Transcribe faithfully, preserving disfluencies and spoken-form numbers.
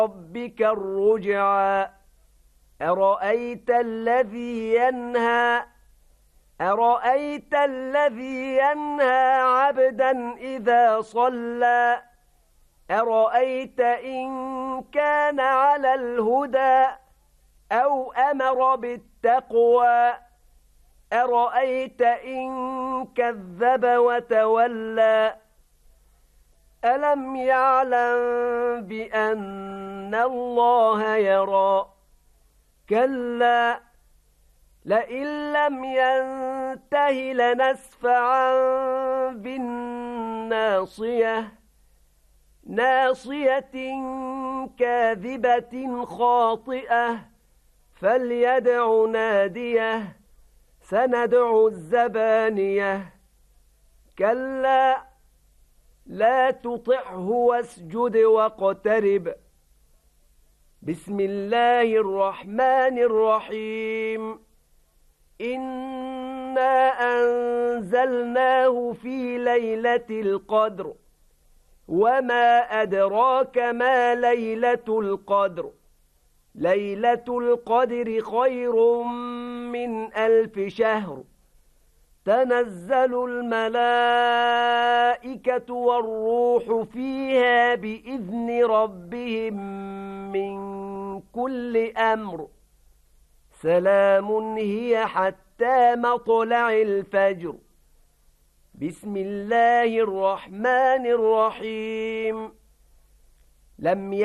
ربك الرجعى أرأيت الذي ينهى أرأيت الذي ينهى عبدا إذا صلى أرأيت إن كان على الهدى أو أمر بالتقوى أرأيت إن كذب وتولى ألم يعلم بأن الله يرى كلا لئن لم ينته لنسفعا بالناصية ناصية كاذبة خاطئة فليدع ناديه سندع الزبانية كلا لا تطعه واسجد واقترب بسم الله الرحمن الرحيم إنا أنزلناه في ليلة القدر وما أدراك ما ليلة القدر ليلة القدر خير من ألف شهر تنزل الملائكة والروح فيها بإذن ربهم من كل أمر سلام هي حتى مطلع الفجر بسم الله الرحمن الرحيم لم